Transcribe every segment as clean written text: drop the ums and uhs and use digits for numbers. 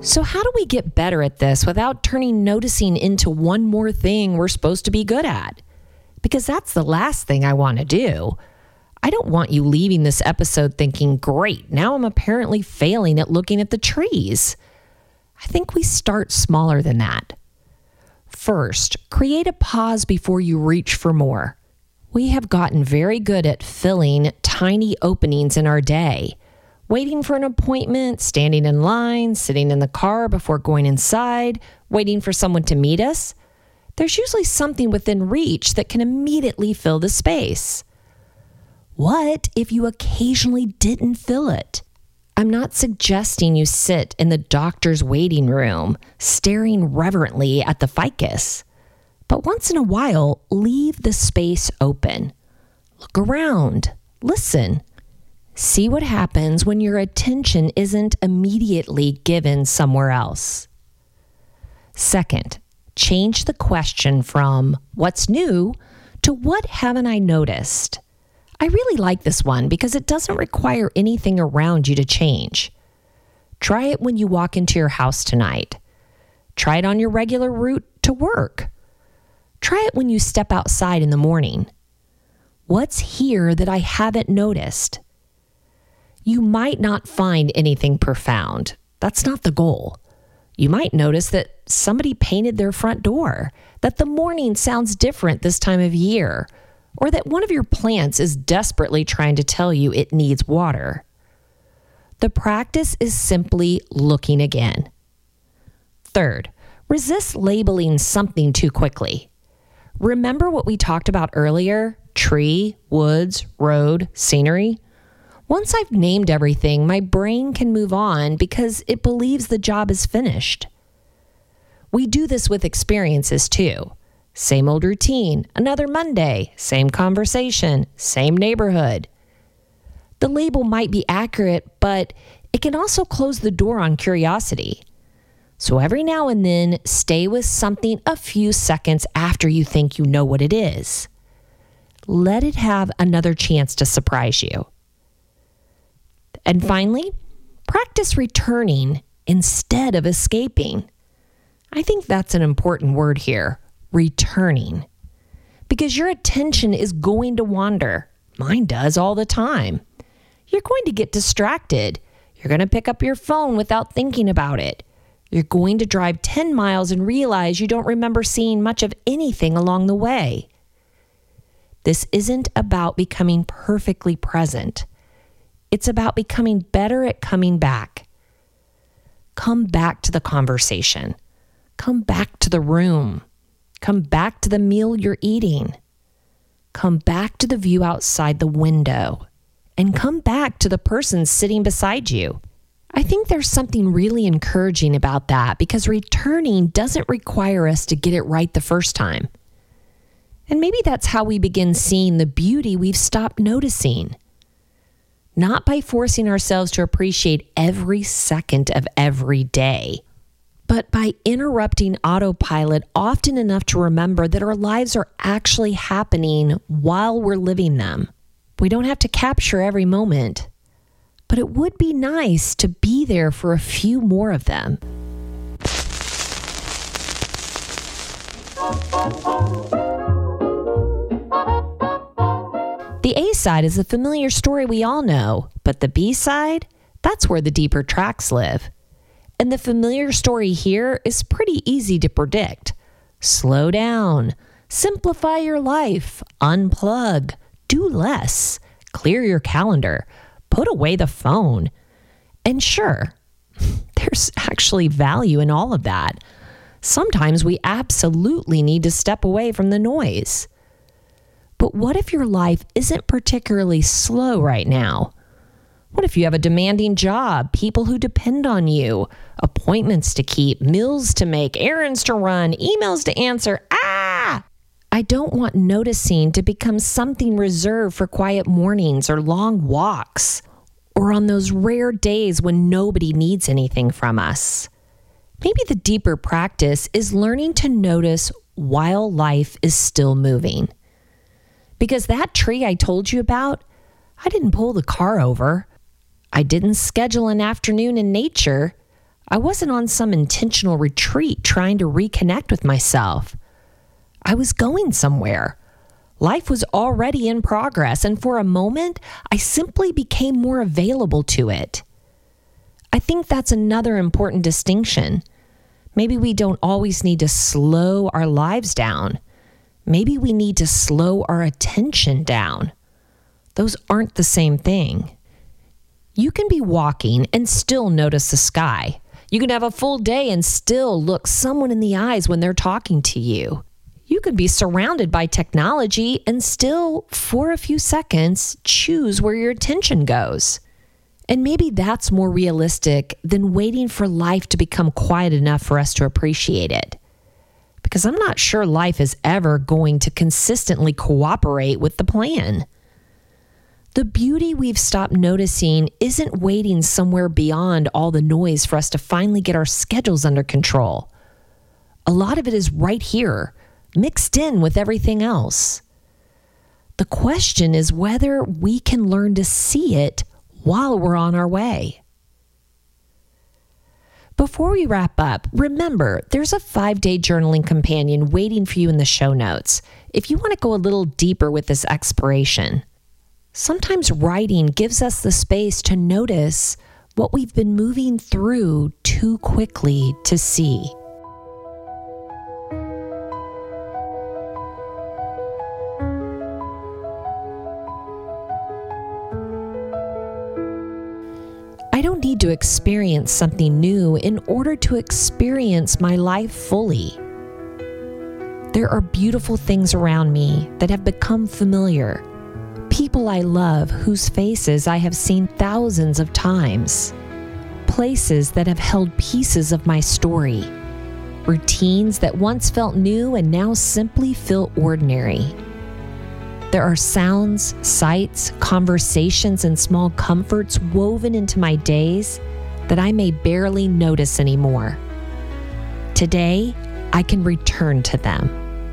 So how do we get better at this without turning noticing into one more thing we're supposed to be good at? Because that's the last thing I want to do. I don't want you leaving this episode thinking, great, now I'm apparently failing at looking at the trees. I think we start smaller than that. First, create a pause before you reach for more. We have gotten very good at filling tiny openings in our day. Waiting for an appointment, standing in line, sitting in the car before going inside, waiting for someone to meet us. There's usually something within reach that can immediately fill the space. What if you occasionally didn't fill it? I'm not suggesting you sit in the doctor's waiting room, staring reverently at the ficus. But once in a while, leave the space open. Look around. Listen. See what happens when your attention isn't immediately given somewhere else. Second, change the question from what's new to what haven't I noticed? I really like this one because it doesn't require anything around you to change. Try it when you walk into your house tonight. Try it on your regular route to work. Try it when you step outside in the morning. What's here that I haven't noticed? You might not find anything profound. That's not the goal. You might notice that somebody painted their front door, that the morning sounds different this time of year, or that one of your plants is desperately trying to tell you it needs water. The practice is simply looking again. Third, resist labeling something too quickly. Remember what we talked about earlier? Tree, woods, road, scenery? Once I've named everything, my brain can move on because it believes the job is finished. We do this with experiences too. Same old routine, another Monday, same conversation, same neighborhood. The label might be accurate, but it can also close the door on curiosity. So every now and then, stay with something a few seconds after you think you know what it is. Let it have another chance to surprise you. And finally, practice returning instead of escaping. I think that's an important word here, returning. Because your attention is going to wander. Mine does all the time. You're going to get distracted. You're going to pick up your phone without thinking about it. You're going to drive 10 miles and realize you don't remember seeing much of anything along the way. This isn't about becoming perfectly present. It's about becoming better at coming back. Come back to the conversation. Come back to the room. Come back to the meal you're eating. Come back to the view outside the window. And come back to the person sitting beside you. I think there's something really encouraging about that because returning doesn't require us to get it right the first time. And maybe that's how we begin seeing the beauty we've stopped noticing. Not by forcing ourselves to appreciate every second of every day, but by interrupting autopilot often enough to remember that our lives are actually happening while we're living them. We don't have to capture every moment, but it would be nice to be there for a few more of them. The A side is a familiar story we all know, but the B side, that's where the deeper tracks live. And the familiar story here is pretty easy to predict. Slow down, simplify your life, unplug, do less, clear your calendar, put away the phone. And sure, there's actually value in all of that. Sometimes we absolutely need to step away from the noise. But what if your life isn't particularly slow right now? What if you have a demanding job, people who depend on you, appointments to keep, meals to make, errands to run, emails to answer? I don't want noticing to become something reserved for quiet mornings or long walks, or on those rare days when nobody needs anything from us. Maybe the deeper practice is learning to notice while life is still moving. Because that tree I told you about, I didn't pull the car over. I didn't schedule an afternoon in nature. I wasn't on some intentional retreat trying to reconnect with myself. I was going somewhere. Life was already in progress, and for a moment, I simply became more available to it. I think that's another important distinction. Maybe we don't always need to slow our lives down. Maybe we need to slow our attention down. Those aren't the same thing. You can be walking and still notice the sky. You can have a full day and still look someone in the eyes when they're talking to you. You can be surrounded by technology and still, for a few seconds, choose where your attention goes. And maybe that's more realistic than waiting for life to become quiet enough for us to appreciate it. Because I'm not sure life is ever going to consistently cooperate with the plan. The beauty we've stopped noticing isn't waiting somewhere beyond all the noise for us to finally get our schedules under control. A lot of it is right here, mixed in with everything else. The question is whether we can learn to see it while we're on our way. Before we wrap up, remember, there's a 5-day journaling companion waiting for you in the show notes if you want to go a little deeper with this exploration. Sometimes writing gives us the space to notice what we've been moving through too quickly to see. I don't need to experience something new in order to experience my life fully. There are beautiful things around me that have become familiar. People I love whose faces I have seen thousands of times. Places that have held pieces of my story. Routines that once felt new and now simply feel ordinary. There are sounds, sights, conversations, and small comforts woven into my days that I may barely notice anymore. Today, I can return to them.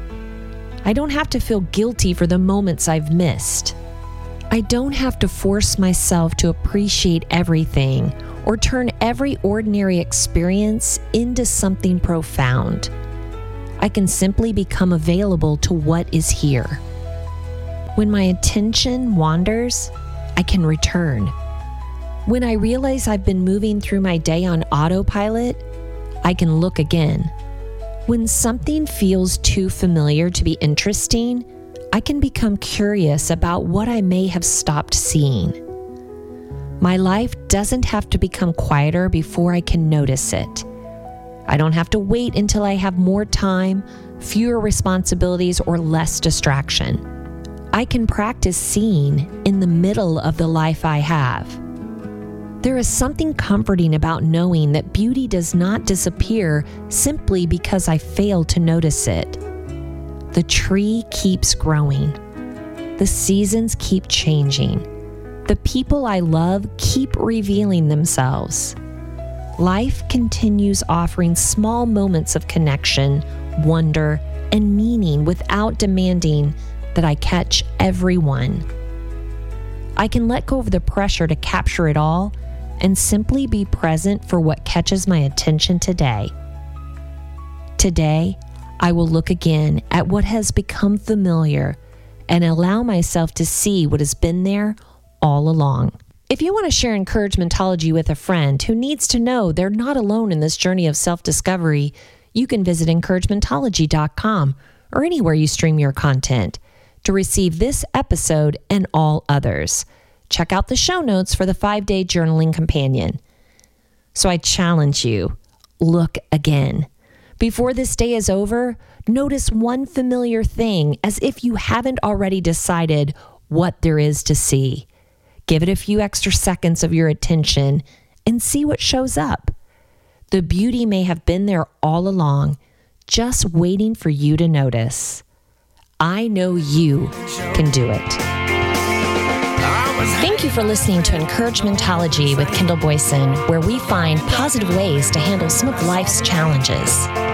I don't have to feel guilty for the moments I've missed. I don't have to force myself to appreciate everything or turn every ordinary experience into something profound. I can simply become available to what is here. When my attention wanders, I can return. When I realize I've been moving through my day on autopilot, I can look again. When something feels too familiar to be interesting, I can become curious about what I may have stopped seeing. My life doesn't have to become quieter before I can notice it. I don't have to wait until I have more time, fewer responsibilities, or less distraction. I can practice seeing in the middle of the life I have. There is something comforting about knowing that beauty does not disappear simply because I fail to notice it. The tree keeps growing. The seasons keep changing. The people I love keep revealing themselves. Life continues offering small moments of connection, wonder, and meaning without demanding that I catch every one. I can let go of the pressure to capture it all and simply be present for what catches my attention today. Today, I will look again at what has become familiar and allow myself to see what has been there all along. If you want to share Encouragementology with a friend who needs to know they're not alone in this journey of self-discovery, you can visit encouragementology.com or anywhere you stream your content to receive this episode and all others. Check out the show notes for the 5-day journaling companion. So I challenge you, look again. Before this day is over, notice one familiar thing as if you haven't already decided what there is to see. Give it a few extra seconds of your attention and see what shows up. The beauty may have been there all along, just waiting for you to notice. I know you can do it. Thank you for listening to Encouragementology with Kendall Boyson, where we find positive ways to handle some of life's challenges.